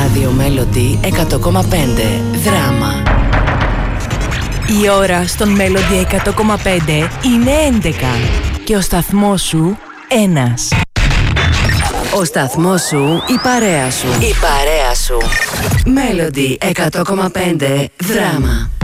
Ράδιο Melody 100,5 δράμα. Η ώρα στον Melody 100,5 είναι 11 και ο σταθμός σου ένας. Ο σταθμός σου, η παρέα σου. Η παρέα σου. Melody 100,5 δράμα.